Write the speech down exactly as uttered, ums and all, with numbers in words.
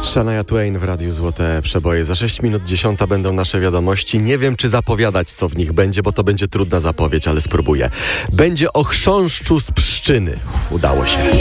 Shania Twain w Radiu Złote Przeboje. Za sześć minut dziesiąta będą nasze wiadomości. Nie wiem, czy zapowiadać, co w nich będzie, bo to będzie trudna zapowiedź, ale spróbuję. Będzie o chrząszczu z pszczyny. Uf, udało się.